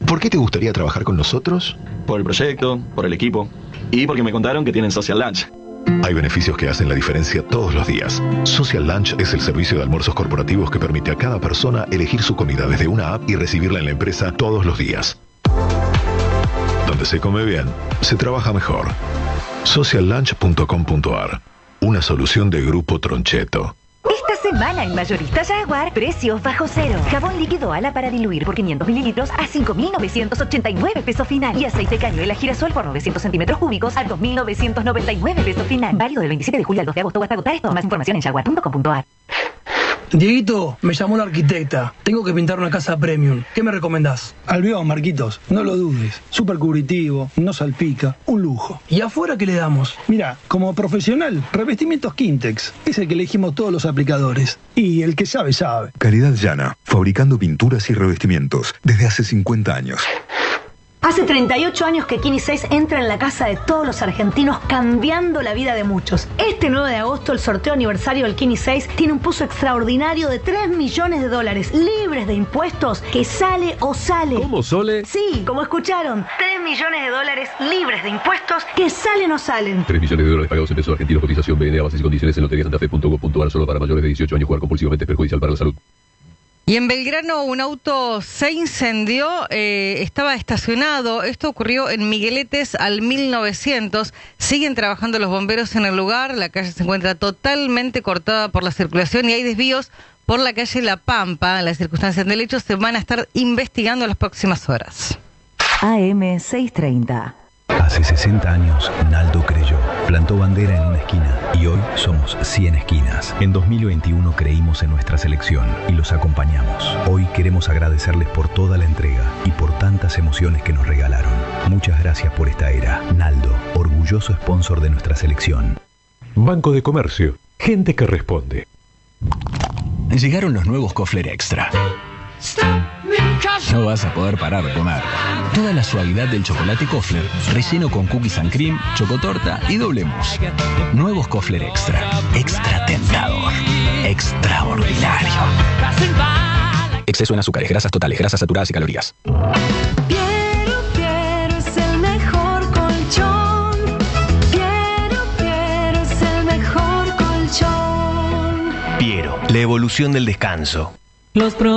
¿Por qué te gustaría trabajar con nosotros? Por el proyecto, por el equipo y porque me contaron que tienen Social Lunch. Hay beneficios que hacen la diferencia todos los días. Social Lunch es el servicio de almuerzos corporativos que permite a cada persona elegir su comida desde una app y recibirla en la empresa todos los días. Donde se come bien, se trabaja mejor. Sociallunch.com.ar. Una solución de Grupo Troncheto. Esta semana en Mayorista Jaguar, precios bajo cero. Jabón líquido ala para diluir por 500 mililitros a 5.989 pesos final. Y aceite cañuela girasol por 900 centímetros cúbicos a 2.999 pesos final. Válido del 27 de julio al 2 de agosto o hasta agotar esto. Más información en jaguar.com.ar. Dieguito, me llamó la arquitecta. Tengo que pintar una casa premium. ¿Qué me recomendás? Albión, Marquitos, no lo dudes. Súper cubritivo, no salpica, un lujo. ¿Y afuera qué le damos? Mira, como profesional, revestimientos Quintex. Es el que elegimos todos los aplicadores. Y el que sabe, sabe. Calidad Llana, fabricando pinturas y revestimientos desde hace 50 años. Hace 38 años que Kini 6 entra en la casa de todos los argentinos, cambiando la vida de muchos. Este 9 de agosto, el sorteo aniversario del Kini 6 tiene un puzo extraordinario de $3 millones, libres de impuestos, que sale o sale. ¿Cómo, Sole? Sí, como escucharon, $3 millones libres de impuestos, que salen o salen. $3 millones pagados en pesos argentinos, cotización BNA, bases y condiciones en loteriasantafe.gov.ar, solo para mayores de 18 años. Jugar compulsivamente es perjudicial para la salud. Y en Belgrano un auto se incendió, estaba estacionado. Esto ocurrió en Migueletes al 1900. Siguen trabajando los bomberos en el lugar. La calle se encuentra totalmente cortada por la circulación y hay desvíos por la calle La Pampa. Las circunstancias del hecho se van a estar investigando en las próximas horas. AM 630. Hace 60 años, Naldo creyó, plantó bandera en una esquina y hoy somos 100 esquinas. En 2021 creímos en nuestra selección y los acompañamos. Hoy queremos agradecerles por toda la entrega y por tantas emociones que nos regalaron. Muchas gracias por esta era. Naldo, orgulloso sponsor de nuestra selección. Banco de Comercio, gente que responde. Llegaron los nuevos Kofler Extra. No vas a poder parar de comer. Toda la suavidad del chocolate Kofler, relleno con cookies and cream, chocotorta y doble mousse. Nuevos Kofler Extra. Extra tentador. Extraordinario. Exceso en azúcares, grasas totales, grasas saturadas y calorías. Piero es el mejor colchón. Piero es el mejor colchón. Piero, la evolución del descanso.